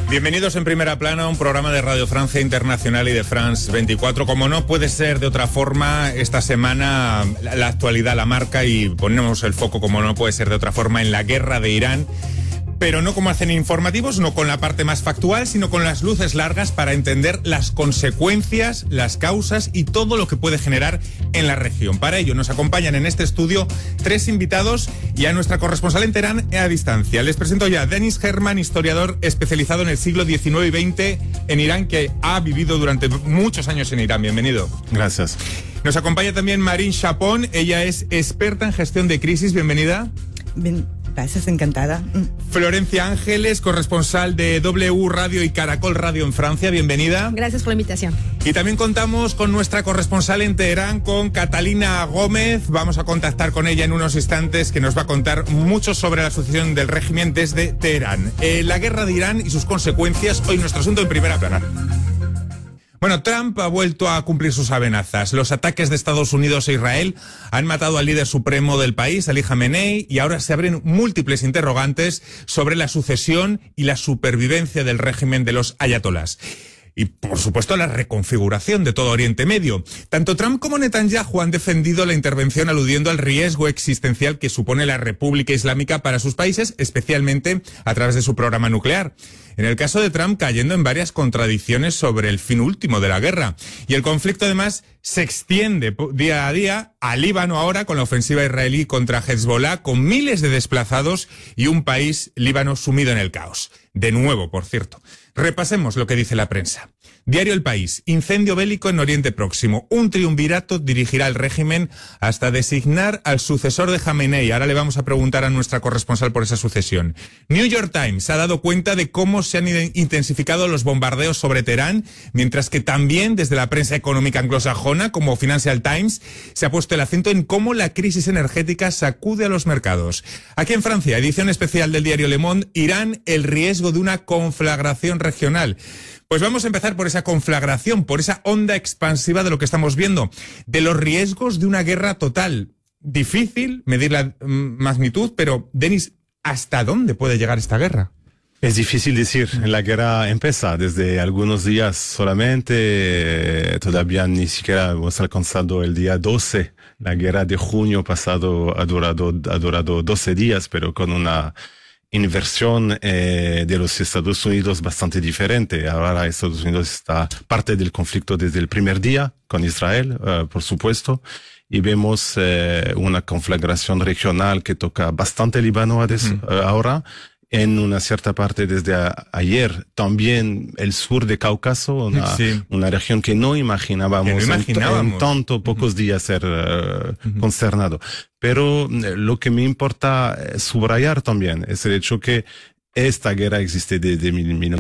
Bienvenidos en Primera Plana, un programa de Radio Francia Internacional y de France 24. Como no puede ser de otra forma, esta semana la actualidad la marca y ponemos el foco, como no puede ser de otra forma, en la guerra de Irán. Pero no como hacen informativos, no con la parte más factual, sino con las luces largas para entender las consecuencias, las causas y todo lo que puede generar en la región. Para ello nos acompañan en este estudio 3 invitados y a nuestra corresponsal en Teherán a distancia. Les presento ya a Dennis Herman, historiador especializado en el siglo XIX y XX en Irán, que ha vivido durante muchos años en Irán. Bienvenido. Gracias. Nos acompaña también Marine Chapón. Ella es experta en gestión de crisis. Bienvenida. Gracias, encantada. Florencia Ángeles, corresponsal de W Radio y Caracol Radio en Francia. Bienvenida. Gracias por la invitación. Y también contamos con nuestra corresponsal en Teherán, con Catalina Gómez. Vamos a contactar con ella en unos instantes, que nos va a contar mucho sobre la sucesión del régimen desde Teherán. La guerra de Irán y sus consecuencias, hoy nuestro asunto en Primera Plana. Bueno, Trump ha vuelto a cumplir sus amenazas. Los ataques de Estados Unidos e Israel han matado al líder supremo del país, Ali Khamenei, y ahora se abren múltiples interrogantes sobre la sucesión y la supervivencia del régimen de los ayatolás. Y, por supuesto, la reconfiguración de todo Oriente Medio. Tanto Trump como Netanyahu han defendido la intervención aludiendo al riesgo existencial que supone la República Islámica para sus países, especialmente a través de su programa nuclear. En el caso de Trump, cayendo en varias contradicciones sobre el fin último de la guerra. Y el conflicto, además, se extiende día a día a Líbano ahora, con la ofensiva israelí contra Hezbollah, con miles de desplazados y un país, Líbano, sumido en el caos. De nuevo, por cierto. Repasemos lo que dice la prensa. Diario El País. Incendio bélico en Oriente Próximo. Un triunvirato dirigirá el régimen hasta designar al sucesor de Khamenei. Ahora le vamos a preguntar a nuestra corresponsal por esa sucesión. New York Times ha dado cuenta de cómo se han intensificado los bombardeos sobre Teherán, mientras que también desde la prensa económica anglosajona, como Financial Times, se ha puesto el acento en cómo la crisis energética sacude a los mercados. Aquí en Francia, edición especial del diario Le Monde, Irán, el riesgo de una conflagración regional. Pues vamos a empezar por esa conflagración, por esa onda expansiva de lo que estamos viendo, de los riesgos de una guerra total. Difícil medir la magnitud, pero, Denis, ¿hasta dónde puede llegar esta guerra? Es difícil decir, la guerra empieza desde algunos días solamente, todavía ni siquiera hemos alcanzado el día 12. La guerra de junio pasado ha durado 12 días, pero con una inversión de los Estados Unidos bastante diferente. Ahora Estados Unidos está parte del conflicto desde el primer día con Israel, por supuesto, y vemos una conflagración regional que toca bastante Líbano ahora, en una cierta parte desde ayer. También el sur de Cáucaso, una región que no imaginábamos, en tanto pocos días ser consternado. Pero lo que me importa subrayar también es el hecho que esta guerra existe desde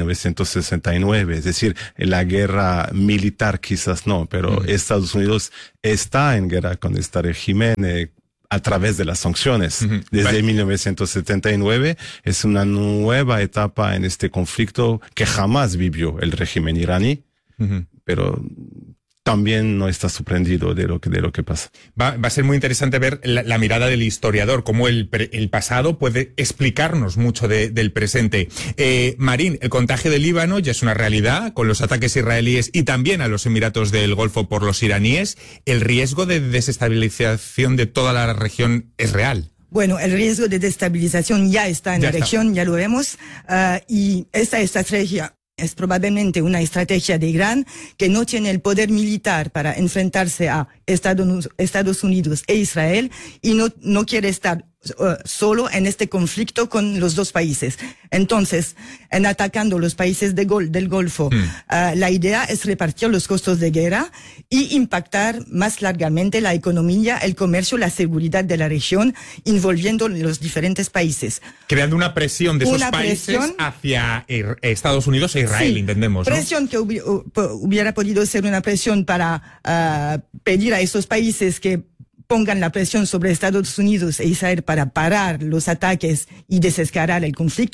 1969, es decir, la guerra militar quizás no, pero Estados Unidos está en guerra con este régimen a través de las sanciones. Desde 1979 es una nueva etapa en este conflicto que jamás vivió el régimen iraní, pero también no está sorprendido de lo que pasa. Va a ser muy interesante ver la mirada del historiador, cómo el pasado puede explicarnos mucho del presente. Marín, el contagio del Líbano ya es una realidad, con los ataques israelíes y también a los Emiratos del Golfo por los iraníes. El riesgo de desestabilización de toda la región es real. Bueno, el riesgo de destabilización ya está en la región, ya lo vemos, y esta estrategia es probablemente una estrategia de Irán, que no tiene el poder militar para enfrentarse a Estados Unidos e Israel, y no quiere estar solo en este conflicto con los dos países. Entonces, en atacando los países del Golfo, la idea es repartir los costos de guerra y impactar más largamente la economía, el comercio, la seguridad de la región, envolviendo los diferentes países. Creando una presión de esos países hacia Estados Unidos e Israel, entendemos, ¿no? Presión que hubiera podido ser una presión para pedir a esos países que pongan la presión sobre Estados Unidos e Israel para parar los ataques y desescalar el conflicto.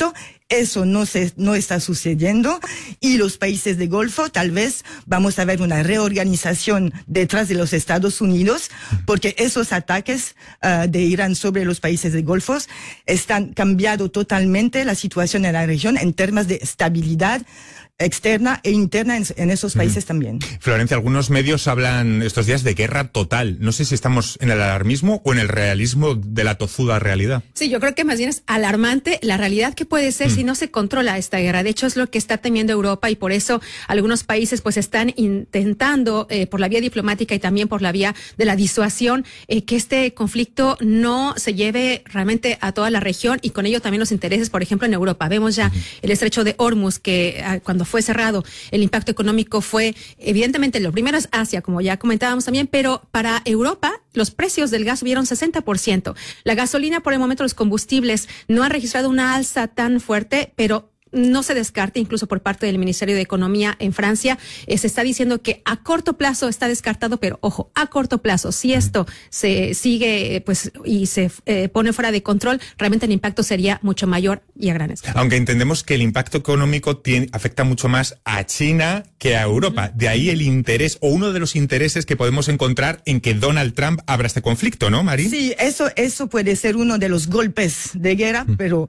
Eso no está sucediendo, y los países del Golfo tal vez vamos a ver una reorganización detrás de los Estados Unidos, porque esos ataques de Irán sobre los países del Golfo están cambiando totalmente la situación en la región en términos de estabilidad externa e interna en esos países también. Florencia, algunos medios hablan estos días de guerra total. No sé si estamos en el alarmismo o en el realismo de la tozuda realidad. Sí, yo creo que más bien es alarmante la realidad que puede ser si no se controla esta guerra. De hecho, es lo que está temiendo Europa, y por eso algunos países pues están intentando por la vía diplomática y también por la vía de la disuasión que este conflicto no se lleve realmente a toda la región, y con ello también los intereses, por ejemplo, en Europa. Vemos ya el estrecho de Hormuz, que cuando fue cerrado, el impacto económico fue, evidentemente, lo primero es Asia, como ya comentábamos también, pero para Europa los precios del gas subieron 60%. La gasolina, por el momento, los combustibles no han registrado una alza tan fuerte, pero no se descarta, incluso por parte del Ministerio de Economía en Francia, se está diciendo que a corto plazo está descartado, pero ojo, a corto plazo, si esto se sigue pues y se pone fuera de control, realmente el impacto sería mucho mayor y a gran escala. Aunque entendemos que el impacto económico afecta mucho más a China que a Europa. De ahí el interés, o uno de los intereses que podemos encontrar en que Donald Trump abra este conflicto, ¿no, Mari? Sí, eso puede ser uno de los golpes de guerra, pero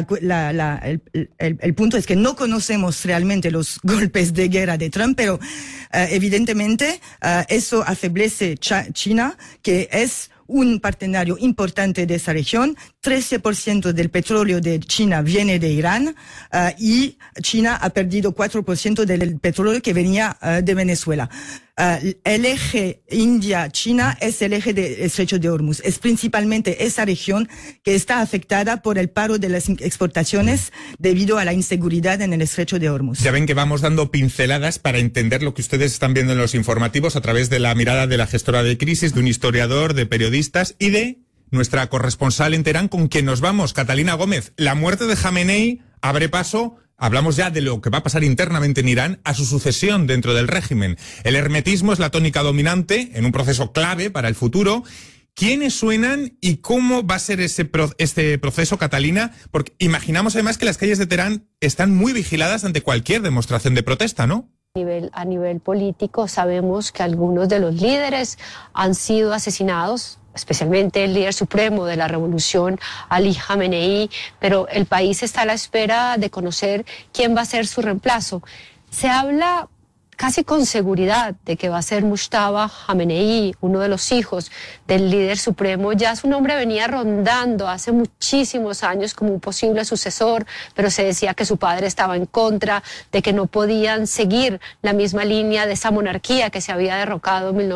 el punto es que no conocemos realmente los golpes de guerra de Trump, pero evidentemente eso afeblece China, que es un partenario importante de esa región. 13% del petróleo de China viene de Irán, y China ha perdido 4% del petróleo que venía de Venezuela. El eje India-China es el eje del estrecho de Hormuz. Es principalmente esa región que está afectada por el paro de las exportaciones debido a la inseguridad en el estrecho de Hormuz. Ya ven que vamos dando pinceladas para entender lo que ustedes están viendo en los informativos a través de la mirada de la gestora de crisis, de un historiador, de periodistas y de nuestra corresponsal en Teherán, con quien nos vamos, Catalina Gómez. La muerte de Jamenei abre paso, hablamos ya de lo que va a pasar internamente en Irán, a su sucesión dentro del régimen. El hermetismo es la tónica dominante en un proceso clave para el futuro. ¿Quiénes suenan y cómo va a ser este proceso, Catalina? Porque imaginamos además que las calles de Teherán están muy vigiladas ante cualquier demostración de protesta, ¿no? A nivel político sabemos que algunos de los líderes han sido asesinados, especialmente el líder supremo de la revolución, Ali Khamenei, pero el país está a la espera de conocer quién va a ser su reemplazo. Se habla casi con seguridad de que va a ser Mujtaba Khamenei, uno de los hijos del líder supremo. Ya su nombre venía rondando hace muchísimos años como un posible sucesor, pero se decía que su padre estaba en contra, de que no podían seguir la misma línea de esa monarquía que se había derrocado en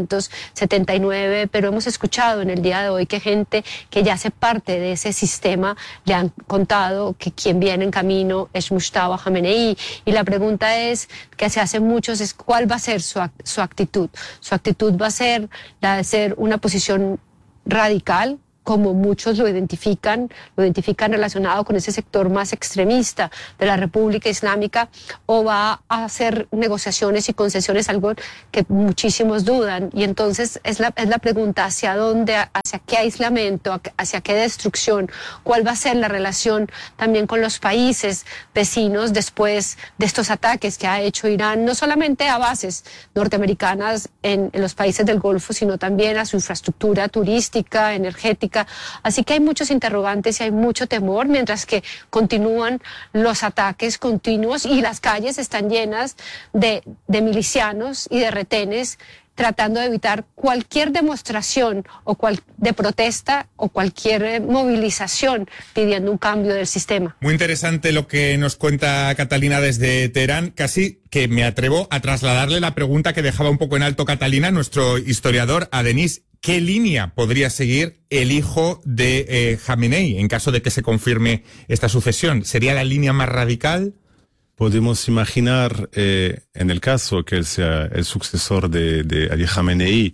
1979, pero hemos escuchado en el día de hoy que gente que ya hace parte de ese sistema le han contado que quien viene en camino es Mujtaba Khamenei, y la pregunta es, que se hace muchos, es cuál va a ser su actitud. Su actitud va a ser la de ser una posición radical, como muchos lo identifican relacionado con ese sector más extremista de la República Islámica, o va a hacer negociaciones y concesiones, algo que muchísimos dudan. Y entonces es la pregunta, ¿hacia dónde, hacia qué aislamiento, hacia qué destrucción? ¿Cuál va a ser la relación también con los países vecinos después de estos ataques que ha hecho Irán, no solamente a bases norteamericanas en los países del Golfo, sino también a su infraestructura turística, energética? Así que hay muchos interrogantes y hay mucho temor, mientras que continúan los ataques continuos y las calles están llenas de milicianos y de retenes, tratando de evitar cualquier demostración de protesta o cualquier movilización pidiendo un cambio del sistema. Muy interesante lo que nos cuenta Catalina desde Teherán. Casi que me atrevo a trasladarle la pregunta que dejaba un poco en alto Catalina, nuestro historiador, a Denis. ¿Qué línea podría seguir el hijo de Khamenei en caso de que se confirme esta sucesión? ¿Sería la línea más radical? Podemos imaginar, en el caso que él sea el sucesor de Ali Khamenei,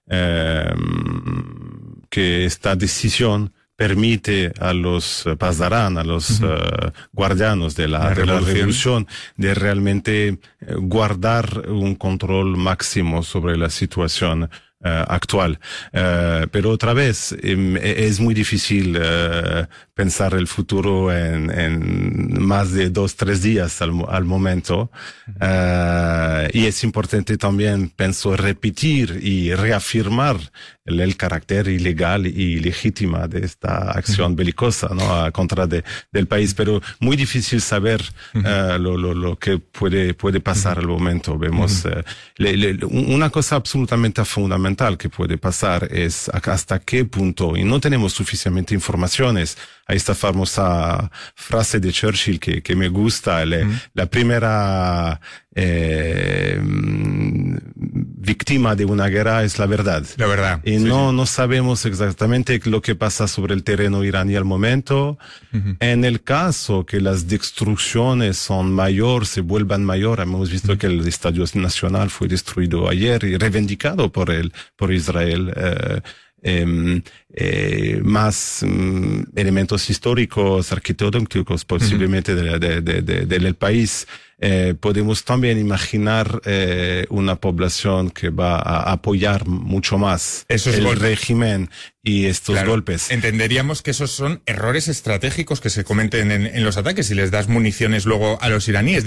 que esta decisión permite a los Pasdarán, a los guardianos de la revolución, de realmente guardar un control máximo sobre la situación actual. Pero otra vez, es muy difícil pensar el futuro en más de 2-3 días al momento. Y es importante también, pienso, repetir y reafirmar el carácter ilegal y legítima de esta acción belicosa, ¿no? A contra del país, pero muy difícil saber lo que puede pasar al momento. Vemos una cosa absolutamente fundamental que puede pasar es hasta qué punto, y no tenemos suficientemente informaciones. Hay esta famosa frase de Churchill que me gusta, la primera víctima de una guerra es la verdad. La verdad. Y no sabemos exactamente lo que pasa sobre el terreno iraní al momento. En el caso que las destrucciones son se vuelvan mayor, hemos visto que el Estadio Nacional fue destruido ayer y reivindicado por Israel. Más elementos históricos, arquitectónicos, posiblemente del país. Podemos también imaginar una población que va a apoyar mucho más el régimen y estos golpes. Entenderíamos que esos son errores estratégicos que se cometen en los ataques y les das municiones luego a los iraníes.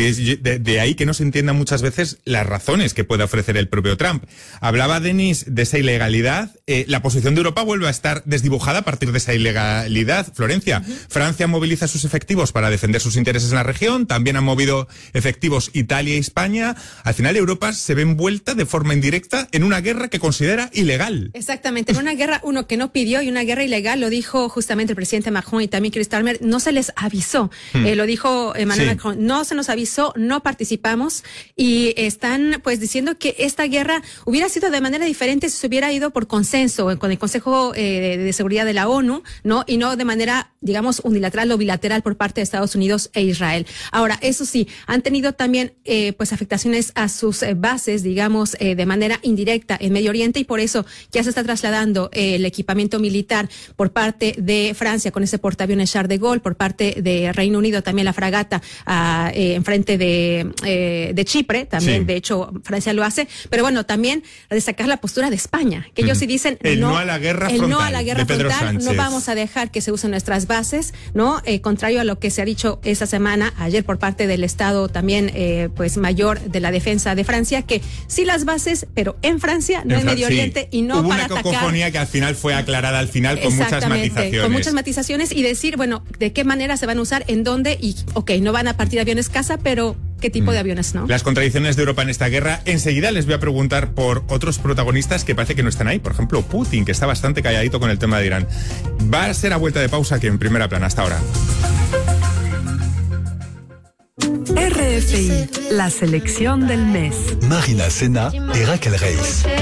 De ahí que no se entiendan muchas veces las razones que puede ofrecer el propio Trump. Hablaba Denis de esa ilegalidad. La posición de Europa vuelve a estar desdibujada a partir de esa ilegalidad. Florencia, Francia moviliza sus efectivos para defender sus intereses en la región. También han movido efectivos Italia y España. Al final Europa se ve envuelta de forma indirecta en una guerra que considera ilegal. Exactamente, en una guerra uno que no pidió y una guerra ilegal, lo dijo justamente el presidente Macron y también Keir Starmer, no se les avisó. Lo dijo Emmanuel Macron, no se nos avisó, no participamos y están pues diciendo que esta guerra hubiera sido de manera diferente si se hubiera ido por consenso con el Consejo de Seguridad de la ONU, ¿no? Y no de manera, digamos, unilateral o bilateral por parte de Estados Unidos e Israel. Ahora, eso sí, han tenido también pues afectaciones a sus bases, digamos, de manera indirecta en Medio Oriente y por eso ya se está trasladando el equipamiento militar por parte de Francia con ese portaaviones Charles de Gaulle, por parte de Reino Unido también la fragata enfrente de Chipre, también de hecho Francia lo hace, pero bueno, también destacar la postura de España, que ellos sí dicen no a la guerra frontal, no a la guerra frontal, no vamos a dejar que se usen nuestras bases, ¿no? Contrario a lo que se ha dicho esta semana, ayer por parte del Estado también pues mayor de la defensa de Francia, que sí las bases, pero en Francia, no en Medio Oriente y no hubo para una atacar. Cacofonía que al final fue aclarada al final con muchas matizaciones. Con muchas matizaciones y decir, bueno, de qué manera se van a usar, en dónde y, no van a partir aviones caza, pero qué tipo de aviones, ¿no? Las contradicciones de Europa en esta guerra. Enseguida les voy a preguntar por otros protagonistas que parece que no están ahí. Por ejemplo, Putin, que está bastante calladito con el tema de Irán. Va a ser a vuelta de pausa aquí en Primera Plana. Hasta ahora. RFI, la selección del mes. Marina Sena y Raquel Reis.